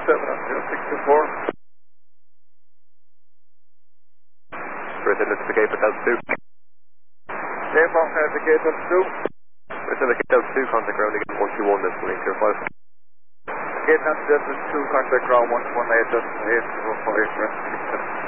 624. Britain, let's the gate at altitude. Name off the gate altitude. Britain, the gate altitude, contact ground again, 121, this will incur 5. Gate altitude 2, contact ground 118, 8, 5,